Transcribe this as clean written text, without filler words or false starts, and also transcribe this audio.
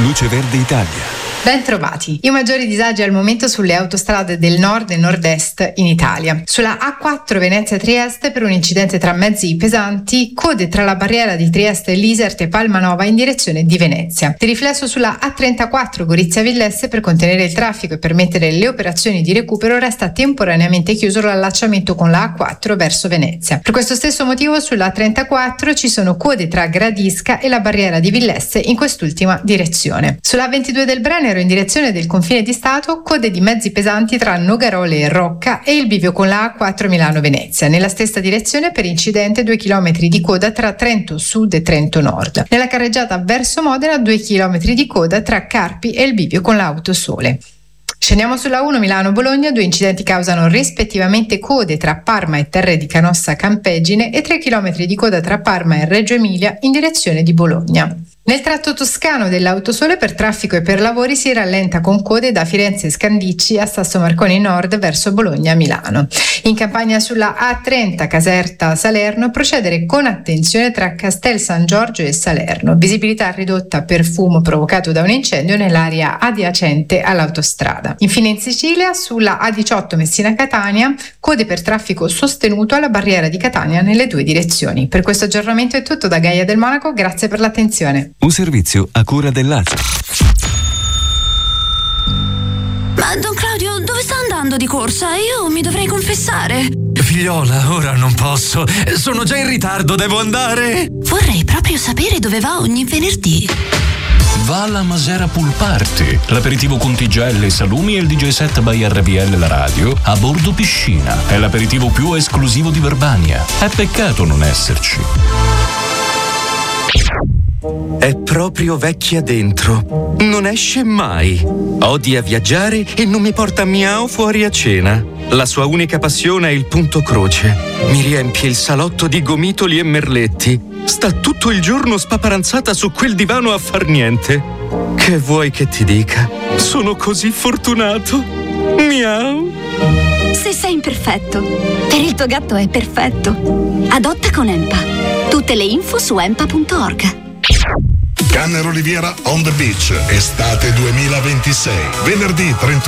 Luce Verde Italia. Ben trovati. I maggiori disagi al momento sulle autostrade del nord e nord-est in Italia. Sulla A4 Venezia-Trieste per un incidente tra mezzi pesanti, code tra la barriera di Trieste e l'Iserte e Palmanova in direzione di Venezia. Di riflesso sulla A34 Gorizia-Villesse per contenere il traffico e permettere le operazioni di recupero resta temporaneamente chiuso l'allacciamento con la A4 verso Venezia. Per questo stesso motivo sulla A34 ci sono code tra Gradisca e la barriera di Villesse in quest'ultima direzione. Sulla A22 del Brennero in direzione del confine di Stato, code di mezzi pesanti tra Nogarole e Rocca e il bivio con la A4 Milano-Venezia. Nella stessa direzione per incidente 2 km di coda tra Trento Sud e Trento Nord. Nella carreggiata verso Modena 2 km di coda tra Carpi e il bivio con l'Autosole. Scendiamo sulla 1 Milano-Bologna, 2 incidenti causano rispettivamente code tra Parma e Terre di Canossa Campegine e 3 km di coda tra Parma e Reggio Emilia in direzione di Bologna. Nel tratto toscano dell'Autosole per traffico e per lavori si rallenta con code da Firenze Scandicci a Sasso Marconi Nord verso Bologna-Milano. In Campania sulla A30 Caserta-Salerno procedere con attenzione tra Castel San Giorgio e Salerno. Visibilità ridotta per fumo provocato da un incendio nell'area adiacente all'autostrada. Infine in Sicilia sulla A18 Messina-Catania code per traffico sostenuto alla barriera di Catania nelle due direzioni. Per questo aggiornamento è tutto da Gaia del Monaco, grazie per l'attenzione. Un servizio a cura dell'ACI. Ma Don Claudio, dove sta andando di corsa? Io mi dovrei confessare. Figliola, ora non posso. Sono già in ritardo, devo andare. Vorrei proprio sapere dove va ogni venerdì. Va alla Masera Pool Party, l'aperitivo con tigelle e salumi e il DJ set by RPL La Radio a bordo piscina. È l'aperitivo più esclusivo di Verbania. È peccato non esserci. È proprio vecchia dentro. Non esce mai. Odia viaggiare e non mi porta miau fuori a cena. La sua unica passione è il punto croce. Mi riempie il salotto di gomitoli e merletti. Sta tutto il giorno spaparanzata su quel divano a far niente. Che vuoi che ti dica? Sono così fortunato. Miau. Se sei imperfetto, per il tuo gatto è perfetto. Adotta con Empa. Tutte le info su empa.org. Canner Oliviera on the Beach, estate 2026, venerdì 31